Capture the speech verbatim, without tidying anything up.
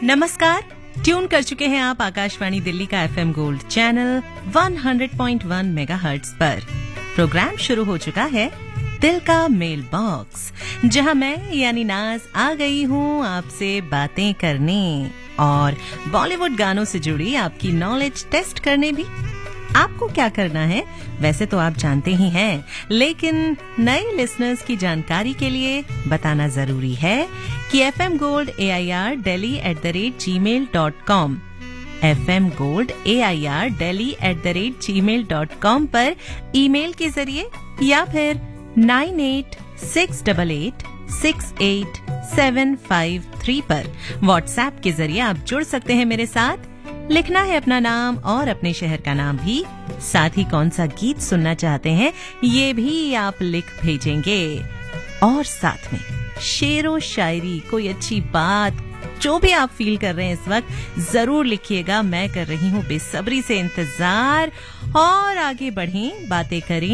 नमस्कार, ट्यून कर चुके हैं आप आकाशवाणी दिल्ली का एफएम गोल्ड चैनल सौ पॉइंट एक मेगाहर्ट्ज पर। प्रोग्राम शुरू हो चुका है दिल का मेल बॉक्स, जहां मैं यानी नाज आ गई हूं आपसे बातें करने और बॉलीवुड गानों से जुड़ी आपकी नॉलेज टेस्ट करने भी। आपको क्या करना है वैसे तो आप जानते ही हैं, लेकिन नए लिसनर्स की जानकारी के लिए बताना जरूरी है कि FM gold A I R Delhi at the rate ji mail dot com FM gold A I R Delhi at the rate ji mail dot com पर ईमेल के जरिए या फिर nine eight six double eight six eight seven five three पर WhatsApp के जरिए आप जुड़ सकते हैं मेरे साथ। लिखना है अपना नाम और अपने शहर का नाम भी, साथ ही कौन सा गीत सुनना चाहते हैं ये भी आप लिख भेजेंगे। और साथ में शेरो शायरी, कोई अच्छी बात, जो भी आप फील कर रहे हैं इस वक्त जरूर लिखिएगा। मैं कर रही हूँ बेसब्री से इंतजार। और आगे बढ़ें, बातें करें